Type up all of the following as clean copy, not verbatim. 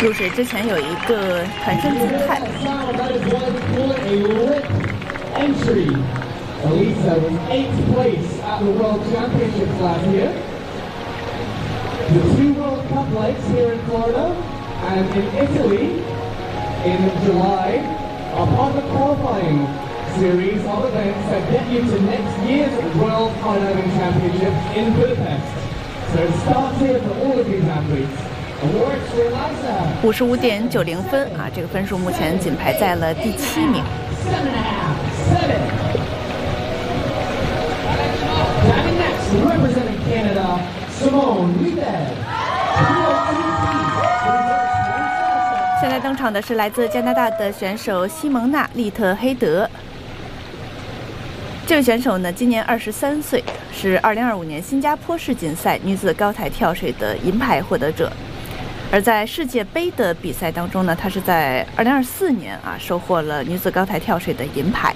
入水之前有一个团身姿态。 Elisa was 8th place at the World Championships last year. The 2 World Cup legs here in Florida and in Italy in July are part of the qualifying series of events that get you to next year's World Skydiving Championships in Budapest. So it starts here for all of these athletes. Awards for Elisa. 55.90分啊，这个分数目前仅排在了第7名。 Diving next, representing Canada, Simone Liebert. 现在登场的是来自加拿大的选手西蒙娜·利特黑德。这位选手呢，今年23岁，是2025年新加坡世锦赛女子高台跳水的银牌获得者。而在世界杯的比赛当中呢，她是在2024年收获了女子高台跳水的银牌。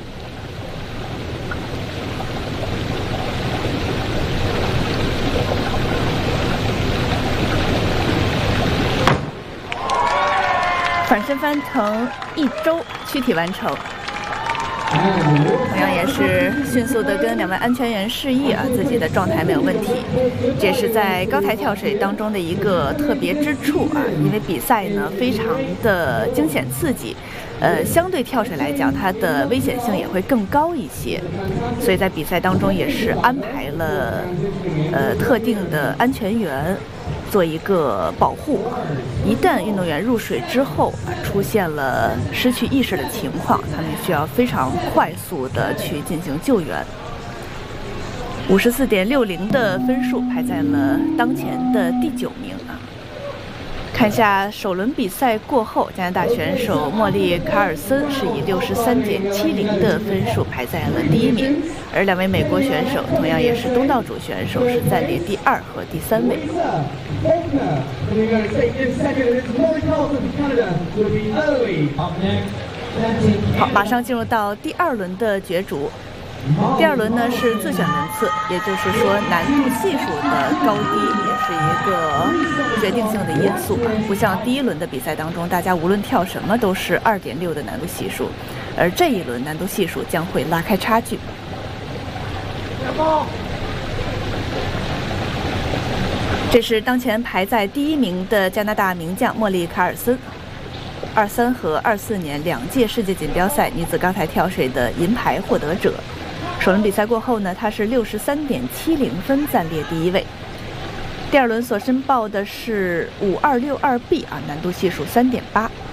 反身翻腾1周躯体完成，同样也是迅速的跟2位安全员示意自己的状态没有问题。这也是在高台跳水当中的一个特别之处因为比赛呢非常的惊险刺激，相对跳水来讲，它的危险性也会更高一些，所以在比赛当中也是安排了特定的安全员做一个保护。一旦运动员入水之后出现了失去意识的情况，他们需要非常快速的去进行救援。54.60的分数排在了当前的第9名看一下首轮比赛过后，加拿大选手莫莉·卡尔森是以63.70的分数排在了第1名，而2位美国选手同样也是东道主选手，是暂列第2和第3位。好，马上进入到第2轮的角逐。第2轮呢是自选轮次，也就是说难度系数的高低也是一个决定性的因素不像第1轮的比赛当中，大家无论跳什么都是2.6的难度系数，而这一轮难度系数将会拉开差距。这是当前排在第1名的加拿大名将莫莉·卡尔森，23和24年2届世界锦标赛女子高台跳水的银牌获得者。首轮比赛过后呢，他是63.70分暂列第1位。第2轮所申报的是5262B难度系数3.8。